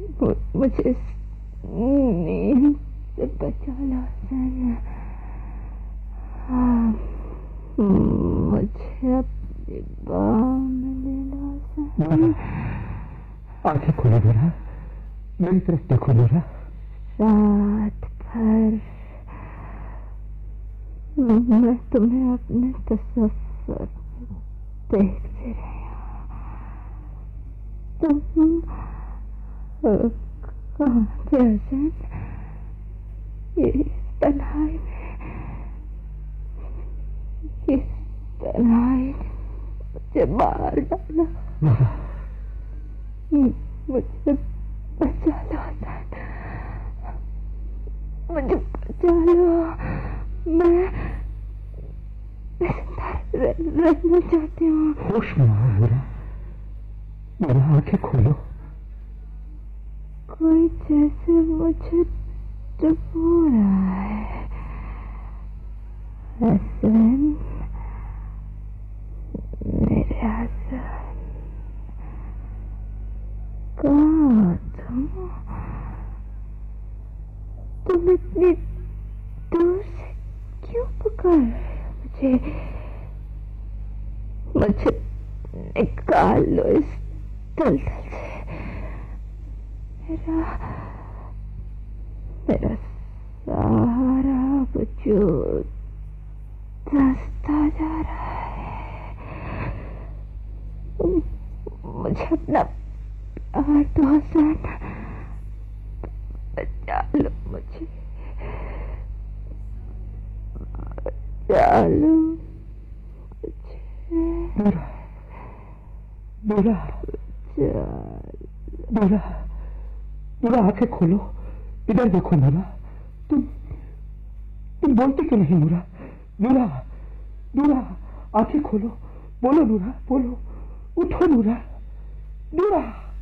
मुझे नींद से बचा लो हसन। मुझे अपनी बाहों में ले लो हसन। आंखें खोलो नूरा, मेरी तरफ देखो नूरा। रात भर मैं तुम्हें अपने तसव्वुर देखते रही हूँ। तुम कहाँ थे हसन? इस तन्हाई ने मुझे मार डाला। मुझे बचा लो हसन, मुझे बचा लो। मैं रहना चाहती हूँ। होश में आओ नूरा, मेरा आंखें खोलो। कोई जैसे मुझे डुबो रहा है हसन, मेरे हसन। कहाँ तुम इतनी दूर से क्यों पुकार रहे हो मुझे निकाल लो इस दलदल से। मेरा सारा वजूद धंसता जा रहा है। मुझे अपना प्यार दो हसन, बचा लो मुझे, बचा लो मुझे। नूरा, नूरा, नूरा, नूरा आंखें खोलो, इधर देखो नूरा। तुम बोलते क्यों नहीं नूरा? नूरा, नूरा आंखें खोलो, बोलो नूरा, बोलो, उठो नूरा, नूरा।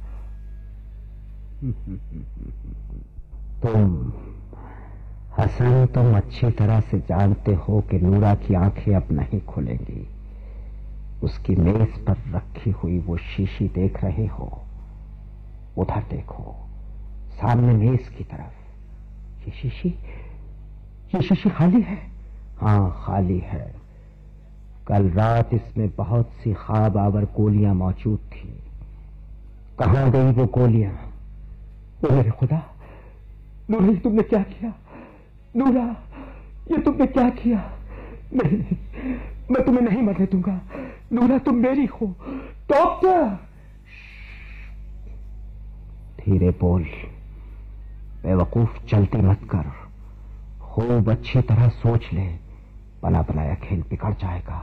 तुम अच्छी तरह से जानते हो कि नूरा की आंखें अब नहीं खुलेंगी। उसकी मेज पर रखी हुई वो शीशी देख रहे हो, उधर देखो, सामने मेज की तरफ। ये शीशी खाली है? हाँ, खाली है। कल रात इसमें बहुत सी ख्वाब आवर गोलियां मौजूद थी। कहां गई वो गोलियां? ओ मेरे खुदा, नूरा ये तुमने क्या किया? नूरा ये तुमने क्या किया? नहीं, मैं तुम्हें नहीं मरने दूंगा। नूरा तुम मेरी हो। डॉक्टर! धीरे बोल, बेवकूफ जल्दी मत कर। खूब अच्छी तरह सोच ले, बना बनाया खेल बिगड़ जाएगा।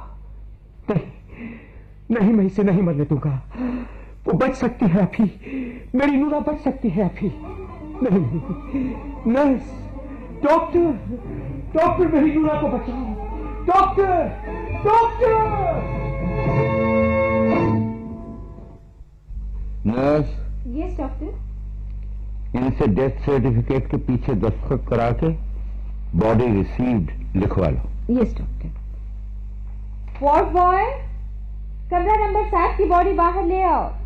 नहीं, मैं इसे नहीं मरने दूंगा। वो बच सकती है अभी, मेरी नूरा बच सकती है अभी। नहीं, नर्स, डॉक्टर, मेरी नूरा को बचाओ। डॉक्टर! नर्स। Yes doctor. इनसे डेथ सर्टिफिकेट के पीछे दस्तखत करा के बॉडी रिसीव्ड लिखवा लो। Yes doctor. वार्ड बॉय, कमरा नंबर 7 की बॉडी बाहर ले आओ।